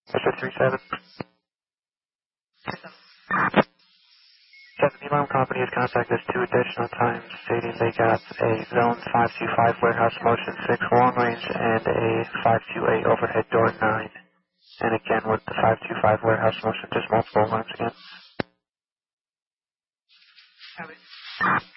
Mr. 37. 7 Elon Company has contacted us 2 additional times stating they got a Zone 525 warehouse motion 6 long range and a 528 overhead door 9. And again with the 525 warehouse motion, just multiple runs again.